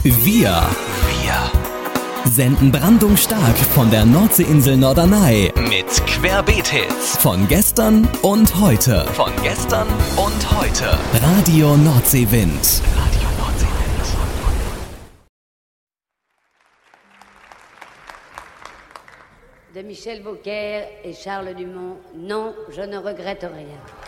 Wir senden brandungsstark von der Nordseeinsel Norderney mit Querbeet-Hits von gestern und heute. Radio Nordseewind. De Michel Beaucaire et Charles Dumont, non, je ne regrette rien.